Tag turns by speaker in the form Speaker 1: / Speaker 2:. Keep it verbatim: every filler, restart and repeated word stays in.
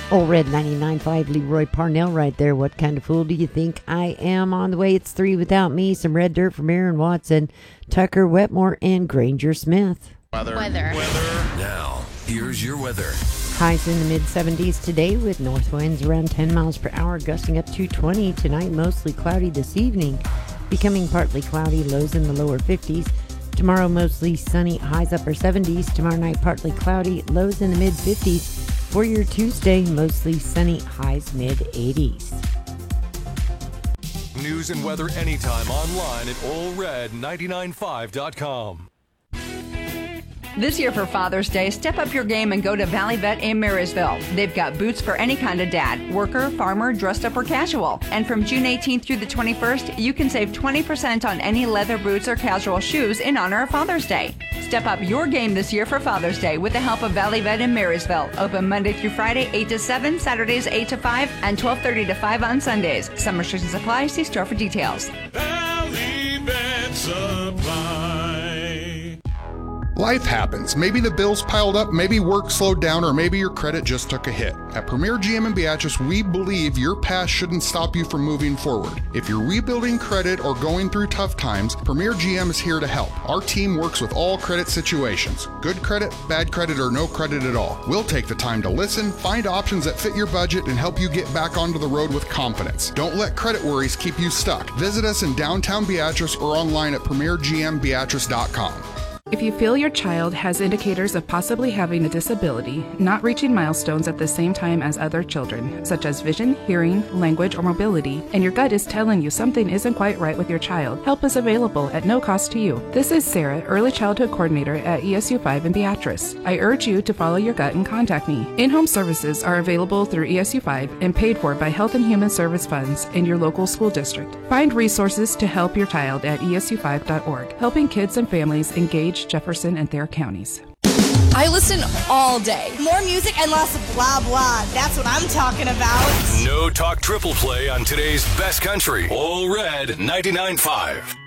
Speaker 1: Old Red ninety-nine point five, Leroy Parnell right there. What kind of fool do you think I am? On the way, it's three without me. Some red dirt from Aaron Watson, Tucker Wetmore, and Granger Smith.
Speaker 2: Weather.
Speaker 3: Weather.
Speaker 2: Weather.
Speaker 4: Now, here's your weather.
Speaker 1: Highs in the mid seventies today with north winds around ten miles per hour, gusting up to twenty. Tonight, mostly cloudy this evening, becoming partly cloudy, lows in the lower fifties. Tomorrow, mostly sunny, highs upper seventies. Tomorrow night, partly cloudy, lows in the mid fifties. For your Tuesday, mostly sunny, highs mid eighties.
Speaker 4: News and weather anytime online at ole red nine nine five dot com.
Speaker 5: This year for Father's Day, step up your game and go to Valley Vet in Marysville. They've got boots for any kind of dad, worker, farmer, dressed up, or casual. And from June eighteenth through the twenty-first, you can save twenty percent on any leather boots or casual shoes in honor of Father's Day. Step up your game this year for Father's Day with the help of Valley Vet in Marysville. Open Monday through Friday, eight to seven, Saturdays eight to five, and twelve thirty to five on Sundays. Some restrictions apply. See store for details.
Speaker 2: Valley Vet Supply.
Speaker 6: Life happens. Maybe the bills piled up, maybe work slowed down, or maybe your credit just took a hit. At Premier G M in Beatrice, we believe your past shouldn't stop you from moving forward. If you're rebuilding credit or going through tough times, Premier G M is here to help. Our team works with all credit situations. Good credit, bad credit, or no credit at all. We'll take the time to listen, find options that fit your budget, and help you get back onto the road with confidence. Don't let credit worries keep you stuck. Visit us in downtown Beatrice or online at premier g m beatrice dot com.
Speaker 7: If you feel your child has indicators of possibly having a disability, not reaching milestones at the same time as other children, such as vision, hearing, language, or mobility, and your gut is telling you something isn't quite right with your child, help is available at no cost to you. This is Sarah, Early Childhood Coordinator at E S U five in Beatrice. I urge you to follow your gut and contact me. In-home services are available through E S U five and paid for by Health and Human Service funds in your local school district. Find resources to help your child at E S U five dot org, helping kids and families engage Jefferson and Thayer counties.
Speaker 3: I listen all day. More music and less blah blah. That's what I'm talking about.
Speaker 4: No talk triple play on today's best country. Ole Red ninety-nine point five.